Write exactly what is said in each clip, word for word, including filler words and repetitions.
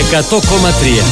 εκατό κόμμα τρία.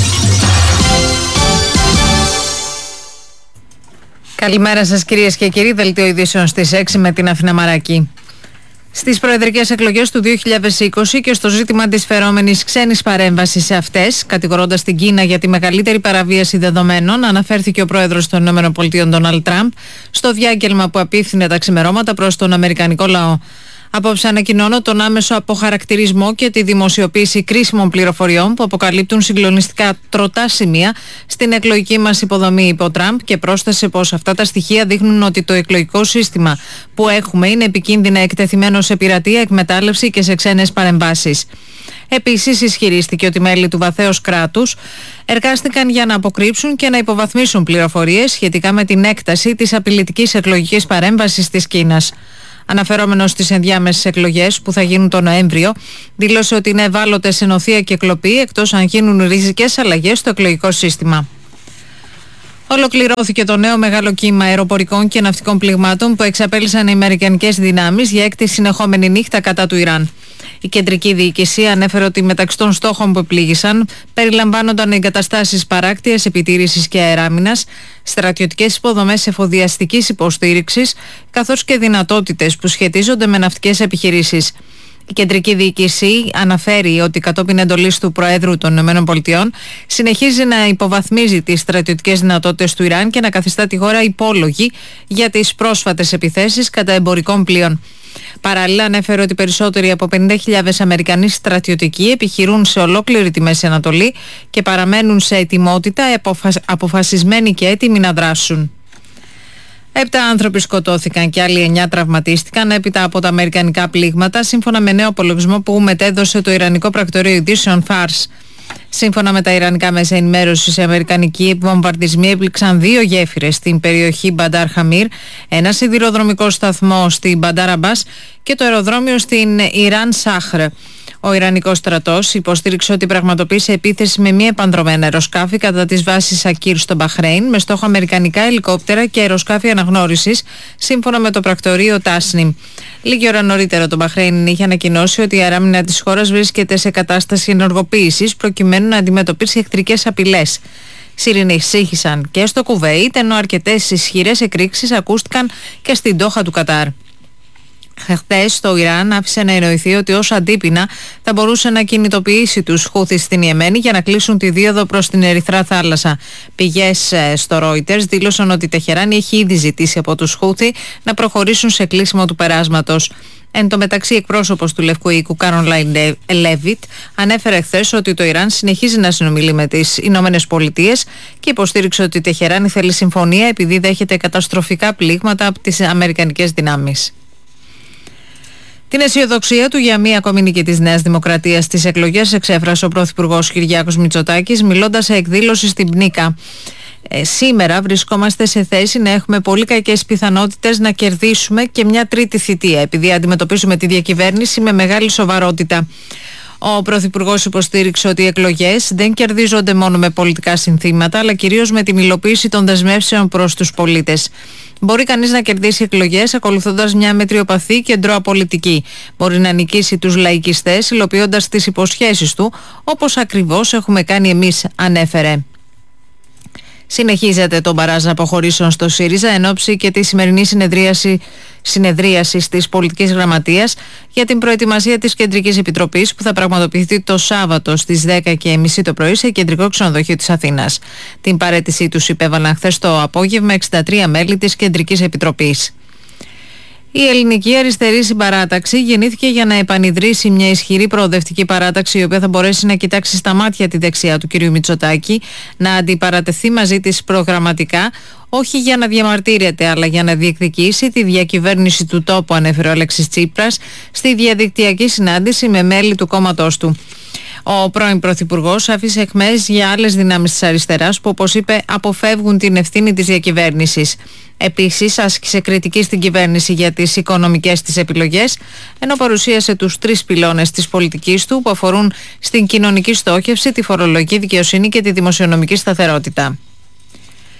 Καλημέρα σας κυρίες και κύριοι, δελτίο ειδήσεων στις έξι με την Αθήνα Μαράκη. Στις προεδρικές εκλογές του δύο χιλιάδες είκοσι και στο ζήτημα της φερόμενης ξένης παρέμβασης σε αυτές, κατηγορώντας την Κίνα για τη μεγαλύτερη παραβίαση δεδομένων, αναφέρθηκε ο πρόεδρος των ΗΠΑ Ντόναλντ Τραμπ στο διάγγελμα που απίφθινε τα ξημερώματα προς τον Αμερικανικό λαό. Απόψε ανακοινώνω τον άμεσο αποχαρακτηρισμό και τη δημοσιοποίηση κρίσιμων πληροφοριών που αποκαλύπτουν συγκλονιστικά τροτά σημεία στην εκλογική μας υποδομή, είπε ο Τραμπ, και πρόσθεσε πως αυτά τα στοιχεία δείχνουν ότι το εκλογικό σύστημα που έχουμε είναι επικίνδυνα εκτεθειμένο σε πειρατεία, εκμετάλλευση και σε ξένες παρεμβάσεις. Επίσης, ισχυρίστηκε ότι μέλη του βαθέως κράτους εργάστηκαν για να αποκρύψουν και να υποβαθμίσουν πληροφορίες σχετικά με την έκταση της απειλητικής εκλογικής παρέμβασης της Κίνας. Αναφερόμενος στις ενδιάμεσες εκλογές που θα γίνουν τον Νοέμβριο, δήλωσε ότι είναι ευάλωτες σε νοθεία και κλοπή, εκτός αν γίνουν ριζικές αλλαγές στο εκλογικό σύστημα. Ολοκληρώθηκε το νέο μεγάλο κύμα αεροπορικών και ναυτικών πληγμάτων που εξαπέλυσαν οι αμερικανικές δυνάμεις για έκτη συνεχόμενη νύχτα κατά του Ιράν. Η κεντρική διοίκηση ανέφερε ότι μεταξύ των στόχων που επλήγησαν περιλαμβάνονταν εγκαταστάσεις παράκτειας, επιτήρησης και αεράμινας, στρατιωτικές υποδομές εφοδιαστικής υποστήριξης, καθώς και δυνατότητες που σχετίζονται με ναυτικές επιχειρήσεις. Η κεντρική διοίκηση αναφέρει ότι κατόπιν εντολής του Προέδρου των ΗΠΑ συνεχίζει να υποβαθμίζει τις στρατιωτικές δυνατότητες του Ιράν και να καθιστά τη χώρα υπόλογη για τις πρόσφατες επιθέσεις κατά εμπορικών πλοίων. Παράλληλα, ανέφερε ότι περισσότεροι από πενήντα χιλιάδες Αμερικανοί στρατιωτικοί επιχειρούν σε ολόκληρη τη Μέση Ανατολή και παραμένουν σε ετοιμότητα, αποφασισμένοι και έτοιμοι να δράσουν. Επτά άνθρωποι σκοτώθηκαν και άλλοι εννιά τραυματίστηκαν έπειτα από τα αμερικανικά πλήγματα, σύμφωνα με νέο απολογισμό που μετέδωσε το Ιρανικό Πρακτορείο Ειδήσεων Φάρς. Σύμφωνα με τα ιρανικά μέσα ενημέρωσης, οι αμερικανικοί βομβαρδισμοί έπληξαν δύο γέφυρες στην περιοχή Μπαντάρ Χαμίρ, ένα σιδηροδρομικό σταθμό στην Μπαντάρ Αμπάς και το αεροδρόμιο στην Ιράν Σάχρ. Ο Ιρανικός στρατός υποστήριξε ότι πραγματοποίησε επίθεση με μη επανδρομένα αεροσκάφη κατά τις βάσεις Ακύρ στο Μπαχρέιν με στόχο αμερικανικά ελικόπτερα και αεροσκάφη αναγνώρισης, σύμφωνα με το πρακτορείο Τάσνιμ. Λίγη ώρα νωρίτερα το Μπαχρέιν είχε ανακοινώσει ότι η αεράμινα της χώρας βρίσκεται σε κατάσταση ενεργοποίησης προκειμένου να αντιμετωπίσει εχθρικές απειλές. Σιρήνες σύγχυσαν και στο Κουβέιτ, ενώ αρκετές ισχυρές εκρήξεις ακούστηκαν και στην Ντόχα του Κατάρ. Χθες το Ιράν άφησε να εννοηθεί ότι ως αντίπεινα θα μπορούσε να κινητοποιήσει τους Χούθις στην Ιεμένη για να κλείσουν τη δίωδο προς την Ερυθρά Θάλασσα. Πηγές στο Reuters δήλωσαν ότι η Τεχεράνη έχει ήδη ζητήσει από τους Χούθι να προχωρήσουν σε κλείσιμο του περάσματος. Εν τω μεταξύ, εκπρόσωπος του Λευκού Οίκου Κάρολαϊν Λέβιτ ανέφερε χθες ότι το Ιράν συνεχίζει να συνομιλεί με τις Ηνωμένες Πολιτείες και υποστήριξε ότι η Τεχεράνη θέλει συμφωνία επειδή δέχεται καταστροφικά πλήγματα από τις αμερικανικές δυνάμεις. Την αισιοδοξία του για μία ακόμη νίκη της Νέας Δημοκρατίας στις εκλογές εξέφρασε ο Πρωθυπουργός Κυριάκος Μητσοτάκης μιλώντας σε εκδήλωση στην Πνίκα. Ε, σήμερα βρισκόμαστε σε θέση να έχουμε πολύ κακές πιθανότητες να κερδίσουμε και μια τρίτη θητεία, επειδή αντιμετωπίζουμε τη διακυβέρνηση με μεγάλη σοβαρότητα. Ο Πρωθυπουργός υποστήριξε ότι οι εκλογές δεν κερδίζονται μόνο με πολιτικά συνθήματα, αλλά κυρίως με τη υλοποίηση των δεσμεύσεων προς τους πολίτες. Μπορεί κανείς να κερδίσει εκλογές ακολουθώντας μια μετριοπαθή κεντρώα πολιτική. Μπορεί να νικήσει τους λαϊκιστές υλοποιώντας τις υποσχέσεις του, όπως ακριβώς έχουμε κάνει εμείς, ανέφερε. Συνεχίζεται το μπαράζ αποχωρήσεων στο ΣΥΡΙΖΑ εν ώψη και τη σημερινή συνεδρίαση, συνεδρίαση της Πολιτικής Γραμματείας για την προετοιμασία της Κεντρικής Επιτροπής που θα πραγματοποιηθεί το Σάββατο στις δέκα και τριάντα το πρωί σε κεντρικό ξενοδοχείο της Αθήνας. Την παραίτησή τους υπέβαλαν χθες το απόγευμα εξήντα τρία μέλη της Κεντρικής Επιτροπής. Η Ελληνική Αριστερή Συμπαράταξη γεννήθηκε για να επανιδρύσει μια ισχυρή προοδευτική παράταξη η οποία θα μπορέσει να κοιτάξει στα μάτια τη δεξιά του κ. Μητσοτάκη, να αντιπαρατεθεί μαζί της προγραμματικά, όχι για να διαμαρτύρεται αλλά για να διεκδικήσει τη διακυβέρνηση του τόπου, ανέφερε ο Αλέξης Τσίπρας στη διαδικτυακή συνάντηση με μέλη του κόμματός του. Ο πρώην Πρωθυπουργός άφησε αιχμές για άλλες δυνάμεις της αριστεράς που, όπως είπε, αποφεύγουν την ευθύνη της διακυβέρνησης. Επίσης, άσκησε κριτική στην κυβέρνηση για τις οικονομικές της επιλογές, ενώ παρουσίασε τους τρεις πυλώνες της πολιτικής του που αφορούν στην κοινωνική στόχευση, τη φορολογική δικαιοσύνη και τη δημοσιονομική σταθερότητα.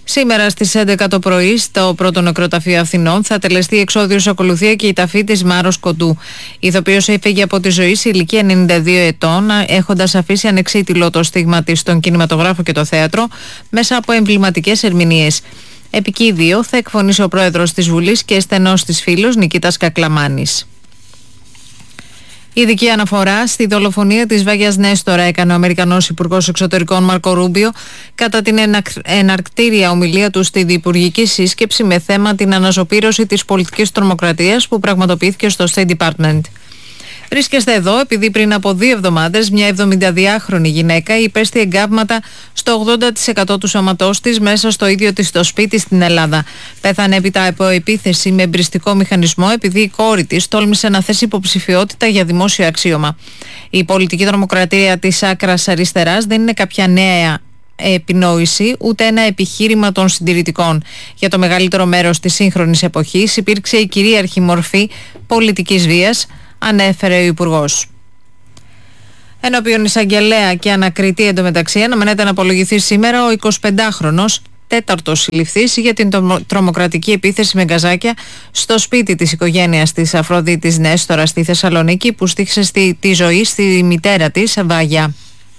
Σήμερα στις έντεκα το πρωί στο πρώτο νεκροταφείο Αθηνών θα τελεστεί εξώδιος ακολουθία και η ταφή της Μάρος Κοντού. Η ηθοποιός έφυγε από τη ζωή σε ηλικία ενενήντα δύο ετών, έχοντας αφήσει ανεξίτηλο το στίγμα της στον κινηματογράφο και το θέατρο μέσα από εμβληματικές ερμηνείες. Επικίδιο θα εκφωνήσει ο πρόεδρος της Βουλής και στενός της φίλος Νικήτας Κακλαμάνης. Ειδική αναφορά στη δολοφονία της Βάγιας Νέστορα έκανε ο Αμερικανός Υπουργός Εξωτερικών Μάρκο Ρούμπιο κατά την εναρκτήρια ομιλία του στη διυπουργική σύσκεψη με θέμα την αναζωπήρωση της πολιτικής τρομοκρατίας που πραγματοποιήθηκε στο State Department. Βρίσκεστε εδώ επειδή πριν από δύο εβδομάδες μια εβδομηνταδυάχρονη γυναίκα υπέστη εγκάβματα στο ογδόντα τοις εκατό του σώματός της μέσα στο ίδιο της το σπίτι στην Ελλάδα. Πέθανε έπειτα από επίθεση με εμπριστικό μηχανισμό επειδή η κόρη της τόλμησε να θέσει υποψηφιότητα για δημόσιο αξίωμα. Η πολιτική τρομοκρατία της άκρας αριστεράς δεν είναι κάποια νέα επινόηση ούτε ένα επιχείρημα των συντηρητικών. Για το μεγαλύτερο μέρος της σύγχρονης εποχής υπήρξε η κυρίαρχη μορφή πολιτικής βίας, ανέφερε ο Υπουργός. Ενώπιον εισαγγελέα και ανακριτή εντωμεταξύ αναμένεται να απολογηθεί σήμερα ο εικοσιπεντάχρονος τέταρτος συλληφθής για την τρομοκρατική επίθεση με γκαζάκια στο σπίτι της οικογένειας της Αφροδίτης Νέστορα στη Θεσσαλονίκη που στίχησε στη, τη ζωή στη μητέρα της Βάγια.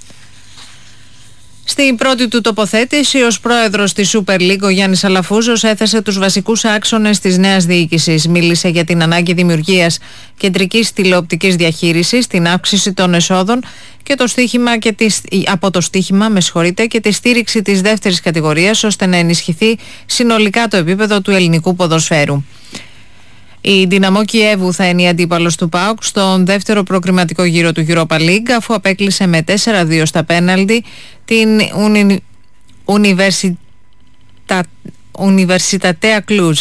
Στην πρώτη του τοποθέτηση ως πρόεδρος της Super League, ο Γιάννης Αλαφούζος έθεσε τους βασικούς άξονες της νέας διοίκησης. Μίλησε για την ανάγκη δημιουργίας κεντρικής τηλεοπτικής διαχείρισης, την αύξηση των εσόδων και το στίχημα και τη, από το στίχημα με συγχωρείτε, και τη στήριξη της δεύτερης κατηγορίας ώστε να ενισχυθεί συνολικά το επίπεδο του ελληνικού ποδοσφαίρου. Η Δυναμό Κιέβου θα είναι η αντίπαλος του ΠΑΟΚ στον δεύτερο προκριματικό γύρο του Europa League αφού απέκλεισε με τέσσερα δύο στα πέναλτι την Universitatea Cluj.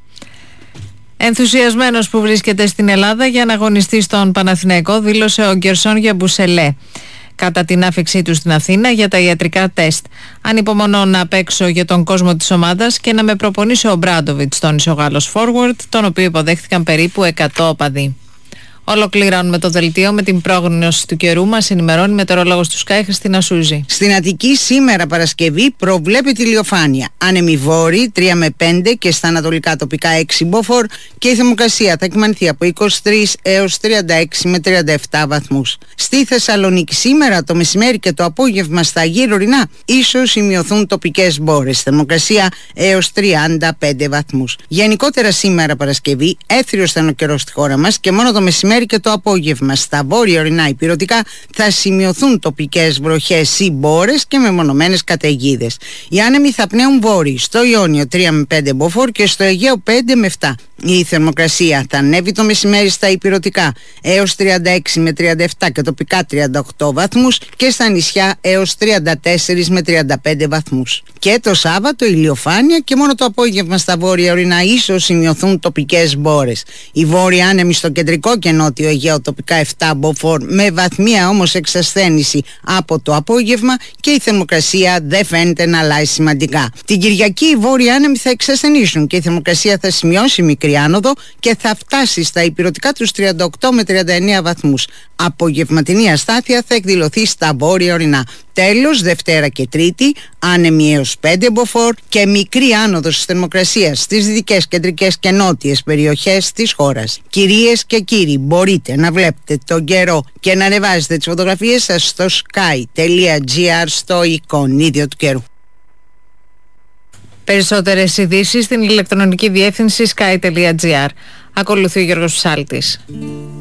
Ενθουσιασμένος που βρίσκεται στην Ελλάδα για να αγωνιστεί στον Παναθηναϊκό δήλωσε ο Γκερσόν Γιαμπουσελέ κατά την άφηξή του στην Αθήνα για τα ιατρικά τεστ. Ανυπομονώ να παίξω για τον κόσμο της ομάδας και να με προπονήσει ο Μπράντοβιτς, τόνισε ο Γάλλος forward, τον οποίο υποδέχτηκαν περίπου εκατό οπαδοί. Ολοκληρώνουμε το δελτίο με την πρόγνωση του καιρού. Μας ενημερώνει η μετεωρολόγος του Sky, Χριστίνα Σούζη. Στην Αττική σήμερα Παρασκευή προβλέπεται ηλιοφάνεια. Άνεμοι βόρειοι τρία με πέντε και στα ανατολικά τοπικά έξι μποφόρ και η θερμοκρασία θα εκμανθεί από είκοσι τρεις έως τριάντα έξι με τριάντα επτά βαθμούς. Στη Θεσσαλονίκη σήμερα το μεσημέρι και το απόγευμα στα γύρω ορεινά ίσως σημειωθούν τοπικές μπόρες. Θερμοκρασία έως τριάντα πέντε βαθμούς. Γενικότερα σήμερα Παρασκευή έθριος θα είναι ο καιρός στη χώρα μας και μόνο το μεσημέρι και το απόγευμα στα βόρεια ορεινά υπηρετικά θα σημειωθούν τοπικές βροχές ή μπόρες και μεμονωμένες καταιγίδες. Οι άνεμοι θα πνέουν βόρειοι στο Ιόνιο τρία με πέντε μποφόρ και στο Αιγαίο πέντε με επτά. Η θερμοκρασία θα ανέβει το μεσημέρι στα υπηρετικά έως τριάντα έξι με τριάντα επτά και τοπικά τριάντα οκτώ βαθμούς και στα νησιά έως τριάντα τέσσερα με τριάντα πέντε βαθμούς. Και το Σάββατο ηλιοφάνεια και μόνο το απόγευμα στα βόρεια ορεινά ίσως σημειωθούν τοπικές μπόρες. Οι βόρειοι άνεμοι στο κεντρικό και νότιο Αιγαίο τοπικά επτά μποφόρ με βαθμία όμως εξασθένηση από το απόγευμα και η θερμοκρασία δεν φαίνεται να αλλάζει σημαντικά. Την Κυριακή οι βόρειοι άνεμοι θα εξασθενήσουν και η θερμοκρασία θα σημειώσει μικρή άνοδο και θα φτάσει στα υπηρετικά τους τριάντα οκτώ με τριάντα εννέα βαθμούς. Απογευματινή αστάθεια θα εκδηλωθεί στα βόρεια ορεινά. Τέλος, Δευτέρα και Τρίτη, άνεμοι έως πέντε μποφόρ και μικρή άνοδος της θερμοκρασίας στις δυτικές, κεντρικές και νότιες περιοχές της χώρας. Κυρίες και κύριοι, μπορείτε να βλέπετε τον καιρό και να ανεβάζετε τις φωτογραφίες σας στο sky τελεία gr στο εικονίδιο του καιρού. Περισσότερες ειδήσεις στην ηλεκτρονική διεύθυνση sky τελεία gr. Ακολουθεί ο Γιώργος Ψάλτης.